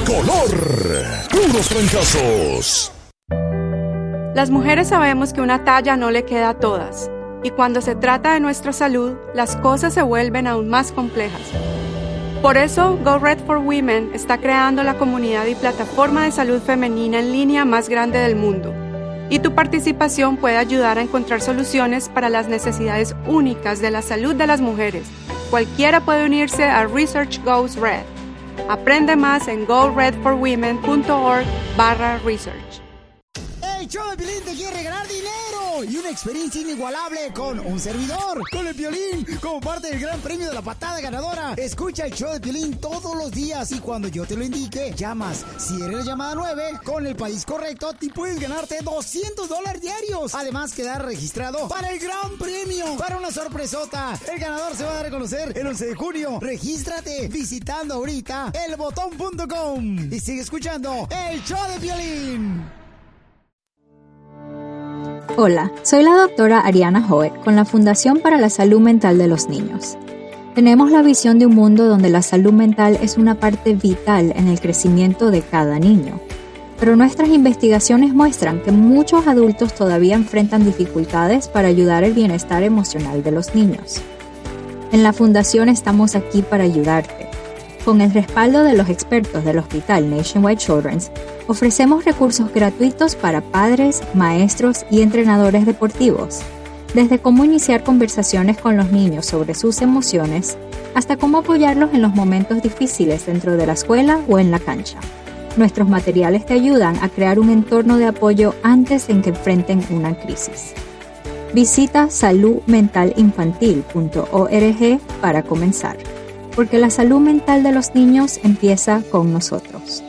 color. Puros trancazos. Las mujeres sabemos que una talla no le queda a todas. Y cuando se trata de nuestra salud, las cosas se vuelven aún más complejas. Por eso, Go Red for Women está creando la comunidad y plataforma de salud femenina en línea más grande del mundo. Y tu participación puede ayudar a encontrar soluciones para las necesidades únicas de la salud de las mujeres. Cualquiera puede unirse a Research Goes Red. Aprende más en goredforwomen.org/research. El show de Piolín te quiere regalar dinero y una experiencia inigualable con un servidor, con el Piolín, como parte del gran premio de la patada ganadora. Escucha el show de Piolín todos los días y cuando yo te lo indique, llamas. Si eres la llamada 9, con el país correcto, te puedes ganarte $200 diarios. Además, quedar registrado para el gran premio, para una sorpresota. El ganador se va a dar a conocer el 11 de junio. Regístrate visitando ahorita elbotón.com y sigue escuchando el show de Piolín. Hola, soy la doctora Ariana Hoet con la Fundación para la Salud Mental de los Niños. Tenemos la visión de un mundo donde la salud mental es una parte vital en el crecimiento de cada niño. Pero nuestras investigaciones muestran que muchos adultos todavía enfrentan dificultades para ayudar el bienestar emocional de los niños. En la Fundación estamos aquí para ayudarte. Con el respaldo de los expertos del Hospital Nationwide Children's, ofrecemos recursos gratuitos para padres, maestros y entrenadores deportivos, desde cómo iniciar conversaciones con los niños sobre sus emociones, hasta cómo apoyarlos en los momentos difíciles dentro de la escuela o en la cancha. Nuestros materiales te ayudan a crear un entorno de apoyo antes de que enfrenten una crisis. Visita saludmentalinfantil.org para comenzar, porque la salud mental de los niños empieza con nosotros.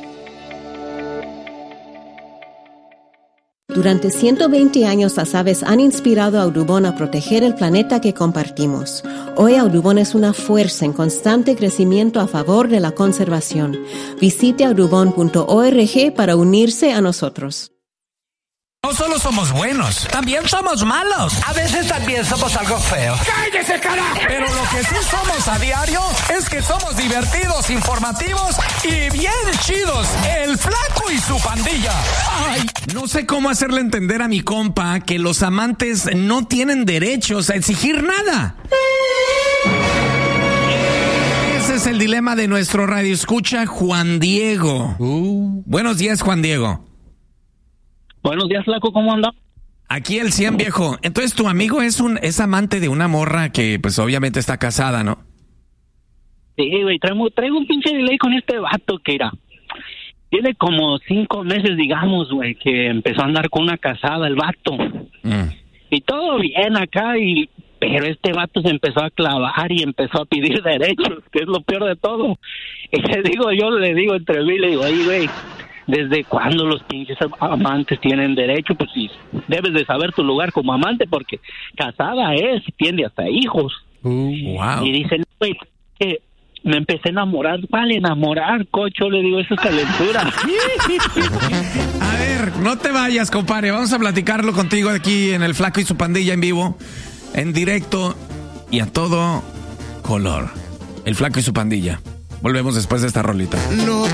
Durante 120 años las aves han inspirado a Audubon a proteger el planeta que compartimos. Hoy Audubon es una fuerza en constante crecimiento a favor de la conservación. Visite audubon.org para unirse a nosotros. No solo somos buenos, también somos malos. A veces también somos algo feos. ¡Cállese, carajo! Pero lo que sí somos a diario es que somos divertidos, informativos y bien chidos. El Flaco y su pandilla. Ay, no sé cómo hacerle entender a mi compa que los amantes no tienen derechos a exigir nada. Ese es el dilema de nuestro radioescucha Juan Diego. Buenos días, Juan Diego. Buenos días, Flaco, ¿cómo anda? Aquí el 100, viejo. Entonces tu amigo es amante de una morra que pues obviamente está casada, ¿no? Sí, güey, traigo un pinche delay con este vato que era. Tiene como 5 meses, digamos, güey, que empezó a andar con una casada el vato. Y todo bien acá, pero este vato se empezó a clavar y empezó a pedir derechos, que es lo peor de todo. Y yo le digo entre mí, le digo, ay, güey, ¿desde cuándo los pinches amantes tienen derecho? Pues sí, debes de saber tu lugar como amante, porque casada es, tiene hasta hijos. Wow. Y dicen, güey, que me empecé a enamorar. ¿Cuál enamorar, cocho? Le digo, eso es calentura. A ver, no te vayas, compadre. Vamos a platicarlo contigo aquí en El Flaco y su pandilla en vivo, en directo y a todo color. El Flaco y su pandilla. Volvemos después de esta rolita. No.